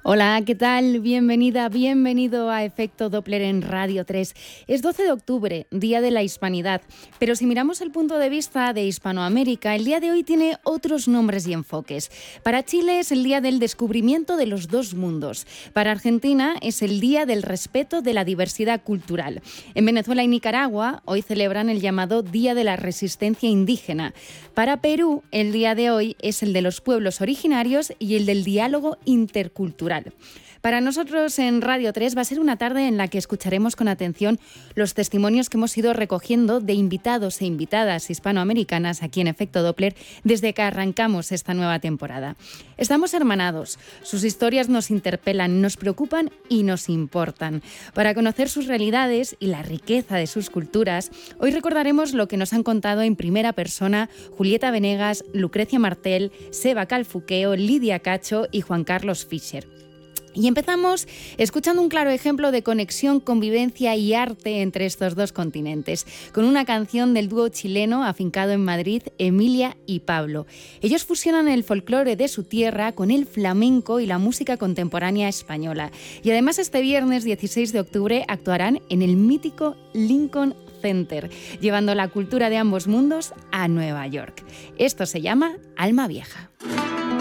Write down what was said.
Hola, ¿qué tal? Bienvenida, bienvenido a Efecto Doppler en Radio 3. Es 12 de octubre, Día de la Hispanidad, pero si miramos el punto de vista de Hispanoamérica, el día de hoy tiene otros nombres y enfoques. Para Chile es el Día del Descubrimiento de los Dos Mundos. Para Argentina es el Día del Respeto de la Diversidad Cultural. En Venezuela y Nicaragua hoy celebran el llamado Día de la Resistencia Indígena. Para Perú, el día de hoy es el de los pueblos originarios y el del diálogo intercultural. Para nosotros en Radio 3 va a ser una tarde en la que escucharemos con atención los testimonios que hemos ido recogiendo de invitados e invitadas hispanoamericanas aquí en Efecto Doppler desde que arrancamos esta nueva temporada. Estamos hermanados, sus historias nos interpelan, nos preocupan y nos importan. Para conocer sus realidades y la riqueza de sus culturas, hoy recordaremos lo que nos han contado en primera persona Julieta Venegas, Lucrecia Martel, Seba Calfuqueo, Lidia Cacho y Juan Carlos Fischer. Y empezamos escuchando un claro ejemplo de conexión, convivencia y arte entre estos dos continentes, con una canción del dúo chileno afincado en Madrid, Emilia y Pablo. Ellos fusionan el folclore de su tierra con el flamenco y la música contemporánea española. Y además este viernes 16 de octubre actuarán en el mítico Lincoln Center, llevando la cultura de ambos mundos a Nueva York. Esto se llama Alma Vieja.